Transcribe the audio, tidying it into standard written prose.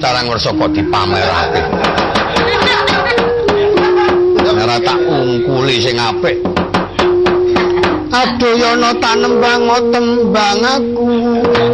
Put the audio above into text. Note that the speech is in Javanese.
Carang wersa kok dipamerake. Ora tak ungkuli sing apik. Adoh yana tanembang tembang aku.